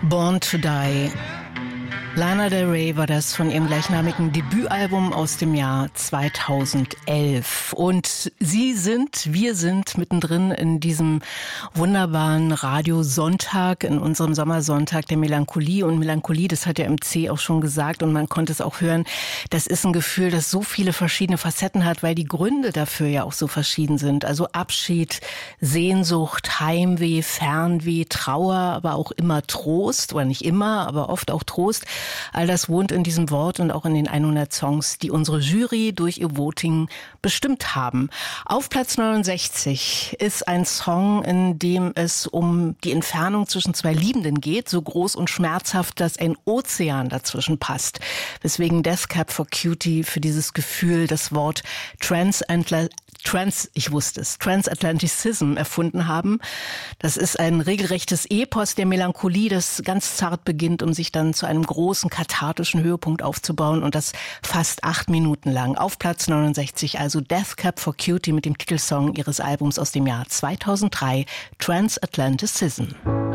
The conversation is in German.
Born to Die. Lana Del Rey war das von ihrem gleichnamigen Debütalbum aus dem Jahr 2011. Und wir sind mittendrin in diesem wunderbaren Radiosonntag, in unserem Sommersonntag der Melancholie. Und Melancholie, das hat der MC auch schon gesagt und man konnte es auch hören, das ist ein Gefühl, das so viele verschiedene Facetten hat, weil die Gründe dafür ja auch so verschieden sind. Also Abschied, Sehnsucht, Heimweh, Fernweh, Trauer, aber auch immer Trost, oder nicht immer, aber oft auch Trost. All das wohnt in diesem Wort und auch in den 100 Songs, die unsere Jury durch ihr Voting bestimmt haben. Auf Platz 69 ist ein Song, in dem es um die Entfernung zwischen zwei Liebenden geht, so groß und schmerzhaft, dass ein Ozean dazwischen passt. Weswegen Death Cab for Cutie für dieses Gefühl das Wort Transatlanticism erfunden haben. Das ist ein regelrechtes Epos der Melancholie, das ganz zart beginnt, um sich dann zu einem großen kathartischen Höhepunkt aufzubauen und das fast 8 Minuten lang. Auf Platz 69 also Death Cab for Cutie mit dem Titelsong ihres Albums aus dem Jahr 2003, Transatlanticism.